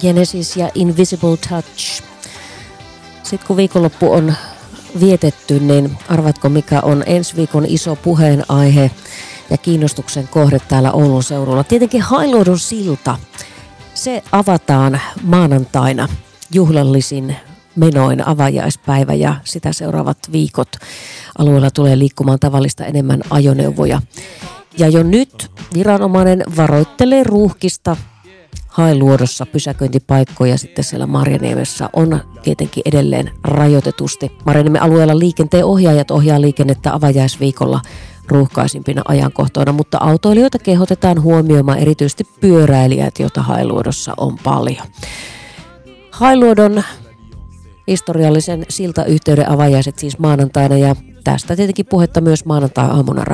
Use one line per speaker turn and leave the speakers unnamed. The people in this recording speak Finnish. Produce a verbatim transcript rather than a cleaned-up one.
Genesis ja Invisible Touch. Sitten kun viikonloppu on vietetty, niin arvatko mikä on ensi viikon iso puheenaihe ja kiinnostuksen kohde täällä Oulun seudulla? Tietenkin Hailuodon silta. Se avataan maanantaina juhlallisin menoin avajaispäivä ja sitä seuraavat viikot. Alueella tulee liikkumaan tavallista enemmän ajoneuvoja. Ja jo nyt viranomainen varoittelee ruuhkista. Hailuodossa pysäköintipaikkoja sitten siellä Marjaniemessä on tietenkin edelleen rajoitetusti. Marjaniemen alueella liikenteen ohjaajat ohjaa liikennettä avajaisviikolla ruuhkaisimpina ajankohtoina, mutta autoilijoita kehotetaan huomioimaan erityisesti pyöräilijät, joita Hailuodossa on paljon. Hailuodon historiallisen siltayhteyden avajaiset siis maanantaina ja tästä tietenkin puhetta myös maanantai-aamuna